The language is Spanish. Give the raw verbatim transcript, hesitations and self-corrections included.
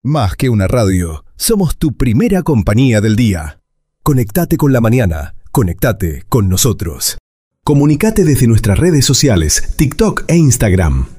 Más que una radio, somos tu primera compañía del día. Conectate con la mañana, conectate con nosotros. Comunicate desde nuestras redes sociales, TikTok e Instagram.